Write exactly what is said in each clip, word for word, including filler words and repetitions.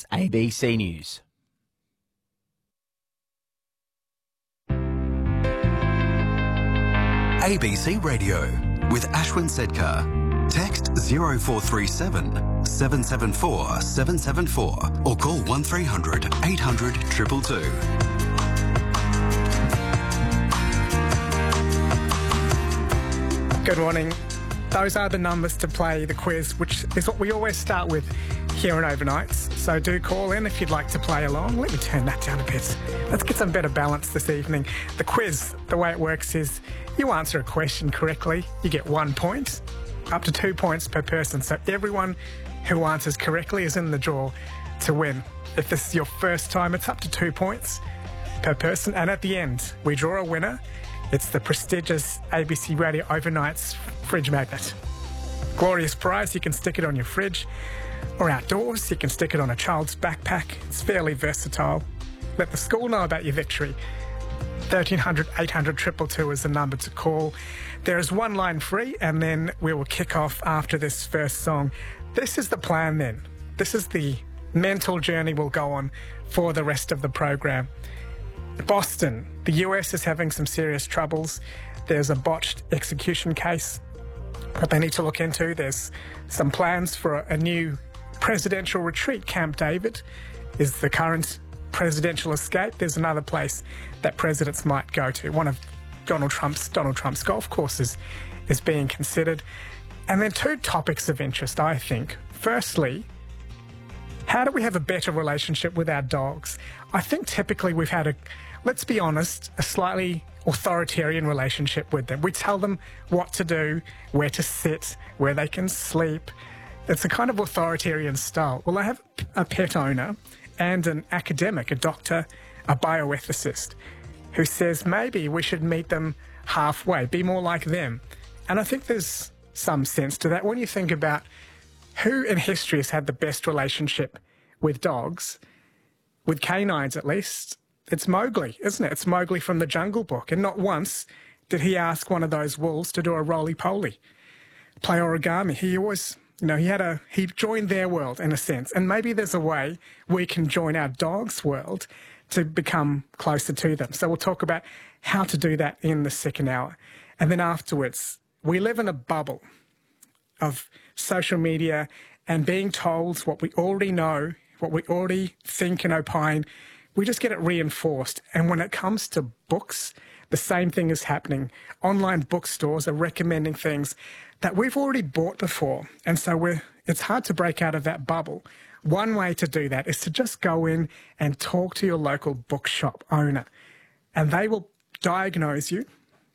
This A B C News. A B C Radio with Ashwin Sedkar. Text zero four three seven, seven seven four, seven seven four or call one three hundred, eight hundred, two two two. Good morning. Those are the numbers to play the quiz, which is what we always start with here in Overnights. So do call in if you'd like to play along. Let me turn that down a bit. Let's get some better balance this evening. The quiz, the way it works is you answer a question correctly, you get one point, up to two points per person. So everyone who answers correctly is in the draw to win. If this is your first time, it's up to two points per person. And at the end, we draw a winner. It's the prestigious A B C Radio Overnights fridge magnet. Glorious prize. You can stick it on your fridge or outdoors. You can stick it on a child's backpack. It's fairly versatile. Let the school know about your victory. thirteen hundred, eight hundred, two two two is the number to call. There is one line free, and then we will kick off after this first song. This is the plan then. This is the mental journey we'll go on for the rest of the program. Boston, the U S is having some serious troubles. There's a botched execution case that they need to look into. There's some plans for a, a new presidential retreat. Camp David is the current presidential escape. There's another place that presidents might go to. One of Donald Trump's Donald Trump's golf courses is being considered. And then two topics of interest, I think. Firstly, how do we have a better relationship with our dogs? I think typically we've had a, let's be honest, a slightly authoritarian relationship with them. We tell them what to do, where to sit, where they can sleep. It's a kind of authoritarian style. Well, I have a pet owner and an academic, a doctor, a bioethicist, who says maybe we should meet them halfway, be more like them. And I think there's some sense to that. When you think about who in history has had the best relationship with dogs, with canines at least, it's Mowgli, isn't it? It's Mowgli from the Jungle Book. And not once did he ask one of those wolves to do a roly-poly, play origami. He always, you know, he had a, he joined their world in a sense. And maybe there's a way we can join our dog's world to become closer to them. So we'll talk about how to do that in the second hour. And then afterwards, we live in a bubble of social media and being told what we already know, what we already think and opine. We just get it reinforced. And when it comes to books, the same thing is happening. Online bookstores are recommending things that we've already bought before. And so we're, it's hard to break out of that bubble. One way to do that is to just go in and talk to your local bookshop owner. And they will diagnose you,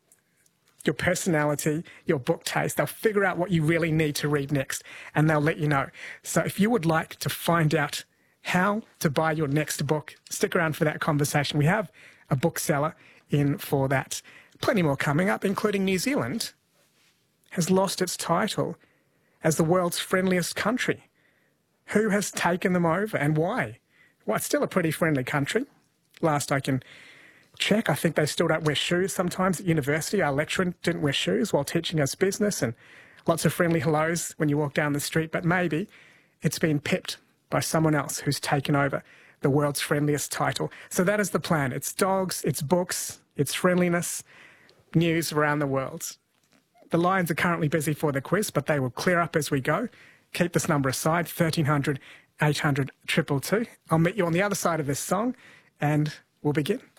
your personality, your book taste. They'll figure out what you really need to read next, and they'll let you know. So if you would like to find out how to buy your next book, stick around for that conversation. We have a bookseller in for that. Plenty more coming up, including New Zealand has lost its title as the world's friendliest country. Who has taken them over and why? Well, it's still a pretty friendly country. Last I can check, I think they still don't wear shoes sometimes at university. Our lecturer didn't wear shoes while teaching us business, and lots of friendly hellos when you walk down the street. But maybe it's been pipped by someone else who's taken over the world's friendliest title. So that is the plan. It's dogs, it's books, it's friendliness, news around the world. The lines are currently busy for the quiz, but they will clear up as we go. Keep this number aside, thirteen hundred, eight hundred, two two two. I'll meet you on the other side of this song, and we'll begin.